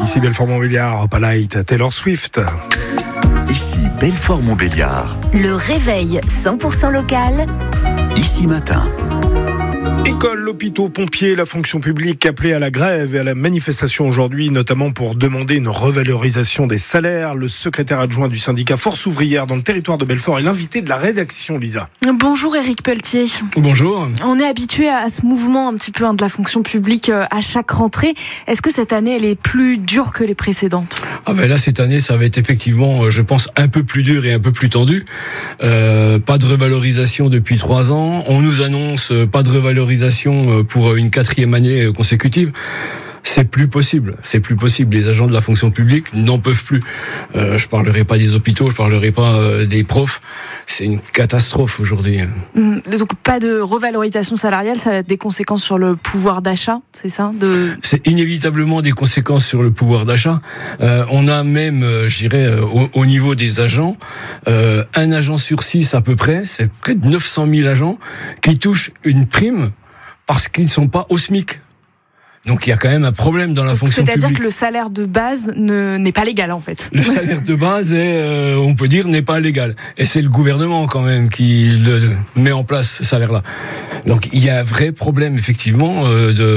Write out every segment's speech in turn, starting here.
Ici Belfort-Montbéliard, Opalite, Taylor Swift. Ici Belfort-Montbéliard. Le réveil 100% local. Ici Matin. Écoles, hôpitaux, pompiers, la fonction publique appelée à la grève et à la manifestation aujourd'hui, notamment pour demander une revalorisation des salaires. Le secrétaire adjoint du syndicat Force ouvrière dans le territoire de Belfort est l'invité de la rédaction, Lisa. Bonjour Éric Pelletier. Bonjour. On est habitué à ce mouvement un petit peu de la fonction publique à chaque rentrée. Est-ce que cette année, elle est plus dure que les précédentes ? Là, cette année, ça va être effectivement, je pense, un peu plus dur et un peu plus tendu. Pas de revalorisation depuis 3 ans. On nous annonce pas de revalorisation pour une 4e année consécutive. C'est plus possible. Les agents de la fonction publique n'en peuvent plus. Je parlerai pas des hôpitaux, je parlerai pas des profs. C'est une catastrophe aujourd'hui. Donc pas de revalorisation salariale, ça a des conséquences sur le pouvoir d'achat, c'est ça ? C'est inévitablement des conséquences sur le pouvoir d'achat. On a même, au niveau des agents, un agent sur 6 à peu près, c'est près de 900 000 agents qui touchent une prime parce qu'ils ne sont pas au SMIC. Donc il y a quand même un problème dans la fonction publique. C'est-à-dire que le salaire de base n'est pas légal en fait. Le salaire de base on peut dire, n'est pas légal. Et c'est le gouvernement quand même qui le met en place, ce salaire-là. Donc il y a un vrai problème effectivement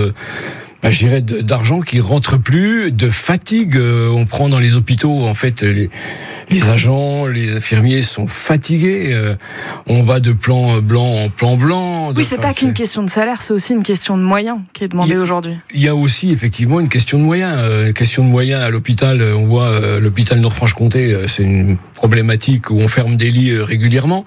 d'argent qui rentre plus, de fatigue. On prend dans les hôpitaux, en fait, les agents, les infirmiers sont fatigués. On va de plan blanc en plan blanc. Oui, c'est pas qu'une question de salaire, c'est aussi une question de moyens qui est demandée aujourd'hui. Il y a aussi effectivement une question de moyens. Une question de moyens à l'hôpital. On voit l'hôpital Nord-Franche-Comté, c'est une problématique où on ferme des lits régulièrement.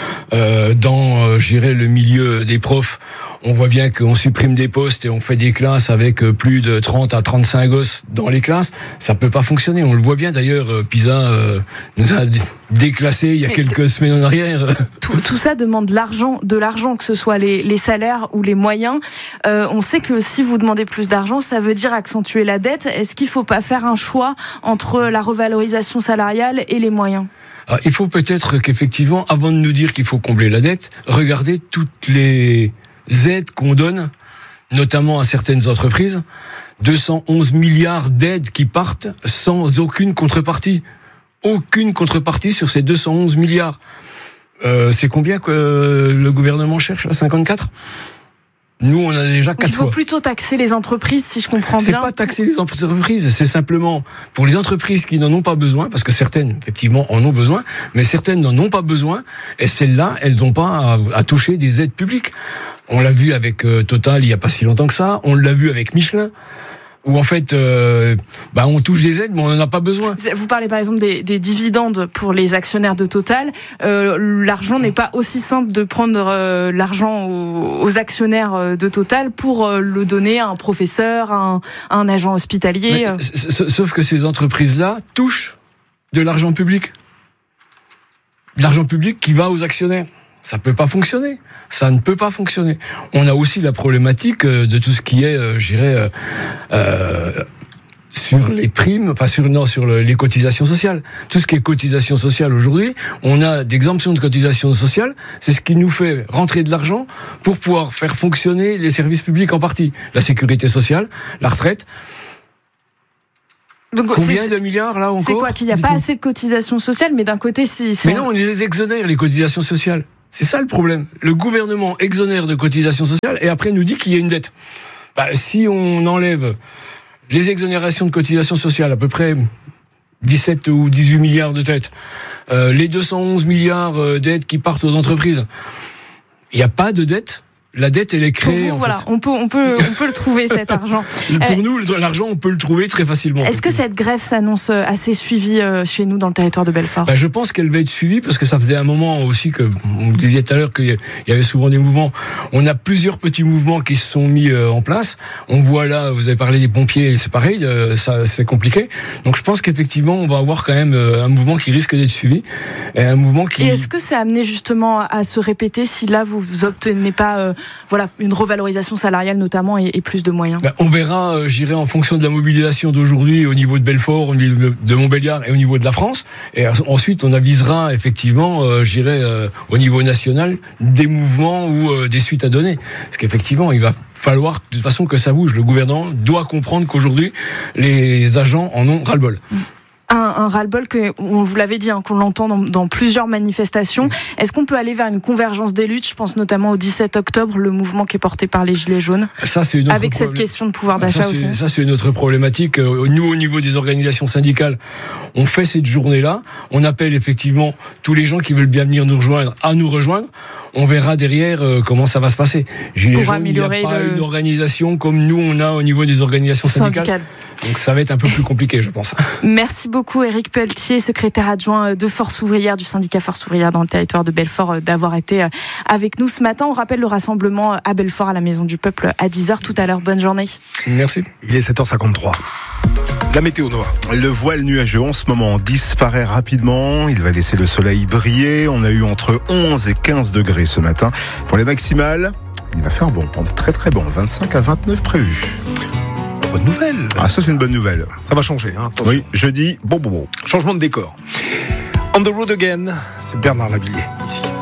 Dans le milieu des profs, on voit bien qu'on supprime des postes et on fait des classes avec plus de 30 à 35 gosses dans les classes. Ça peut pas fonctionner. On le voit bien d'ailleurs. PISA nous a déclassé il y a quelques semaines en arrière. Tout ça demande de l'argent, que ce soit les salaires ou les moyens. On sait que si vous demandez plus d'argent, ça veut dire accentuer la dette. Est-ce qu'il faut pas faire un choix entre la revalorisation salariale et les moyens ? Alors, il faut peut-être qu'effectivement, avant de nous dire qu'il faut combler la dette, regardez toutes les aides qu'on donne, notamment à certaines entreprises. 211 milliards d'aides qui partent sans aucune contrepartie. Aucune contrepartie sur ces 211 milliards. C'est combien que le gouvernement cherche ? 54 ? Nous, on a déjà 4 fois. Il faut plutôt taxer les entreprises, si je comprends bien. C'est pas taxer les entreprises, c'est simplement pour les entreprises qui n'en ont pas besoin, parce que certaines, effectivement, en ont besoin, mais certaines n'en ont pas besoin, et celles-là, elles n'ont pas à toucher des aides publiques. On l'a vu avec Total il y a pas si longtemps que ça, on l'a vu avec Michelin, où en fait, on touche des aides, mais on n'en a pas besoin. Vous parlez par exemple des dividendes pour les actionnaires de Total. L'argent n'est pas aussi simple de prendre l'argent aux actionnaires de Total pour le donner à un professeur, à un agent hospitalier. Sauf que ces entreprises-là touchent de l'argent public. De l'argent public qui va aux actionnaires. Ça peut pas fonctionner. Ça ne peut pas fonctionner. On a aussi la problématique de tout ce qui est, sur les primes, sur les cotisations sociales. Tout ce qui est cotisation sociale aujourd'hui, on a d'exemptions de cotisations sociales. C'est ce qui nous fait rentrer de l'argent pour pouvoir faire fonctionner les services publics en partie. La sécurité sociale, la retraite. Donc, combien de milliards là encore ? C'est quoi, qu'il n'y a pas assez de cotisations sociales, mais d'un côté, Mais non, on les exonère, les cotisations sociales. C'est ça le problème. Le gouvernement exonère de cotisations sociales et après nous dit qu'il y a une dette. Si on enlève les exonérations de cotisations sociales, à peu près 17 ou 18 milliards de dettes, les 211 milliards d'aides qui partent aux entreprises, il n'y a pas de dette. La dette, elle est créée. Pour vous, on peut le trouver, cet argent. Pour nous, l'argent, on peut le trouver très facilement. Est-ce que cette grève s'annonce assez suivie chez nous dans le territoire de Belfort ? Je pense qu'elle va être suivie parce que ça faisait un moment aussi que, on le disait tout à l'heure, qu'il y avait souvent des mouvements. On a plusieurs petits mouvements qui se sont mis en place. On voit là, vous avez parlé des pompiers, c'est pareil, ça c'est compliqué. Donc je pense qu'effectivement, on va avoir quand même un mouvement qui risque d'être suivi, et un mouvement qui. Et est-ce que c'est amené justement à se répéter si là vous obtenez pas une revalorisation salariale notamment et plus de moyens. On verra, j'irai en fonction de la mobilisation d'aujourd'hui au niveau de Belfort, au niveau de Montbéliard et au niveau de la France. Et ensuite, on avisera effectivement, au niveau national, des mouvements ou des suites à donner. Parce qu'effectivement, il va falloir de toute façon que ça bouge. Le gouvernement doit comprendre qu'aujourd'hui, les agents en ont ras-le-bol. Un ras-le-bol que, on vous l'avait dit, qu'on l'entend dans plusieurs manifestations. Est-ce qu'on peut aller vers une convergence des luttes ? Je pense notamment au 17 octobre, le mouvement qui est porté par les Gilets jaunes. Ça, c'est une autre avec cette question de pouvoir d'achat aussi. Ça, c'est une autre problématique. Nous, au niveau des organisations syndicales, on fait cette journée-là. On appelle effectivement tous les gens qui veulent bien venir nous rejoindre à nous rejoindre. On verra derrière comment ça va se passer. Gilets jaunes, il n'y a pas une organisation comme nous, on a au niveau des organisations syndicales. Donc ça va être un peu plus compliqué, je pense. Merci beaucoup Éric Pelletier, secrétaire adjoint de Force Ouvrière, du syndicat Force Ouvrière dans le territoire de Belfort, d'avoir été avec nous ce matin. On rappelle le rassemblement à Belfort à la Maison du Peuple à 10h tout à l'heure. Bonne journée. Merci. Il est 7h53. La météo, Noah. Le voile nuageux en ce moment disparaît rapidement. Il va laisser le soleil briller. On a eu entre 11 et 15 degrés ce matin. Pour les maximales, il va faire bon, très très bon. 25 à 29 prévus. Bonne nouvelle. Ah, ça c'est une bonne nouvelle. Ça va changer. Oui, jeudi, bon. Changement de décor. On the road again, c'est Bernard Lavilliers ici.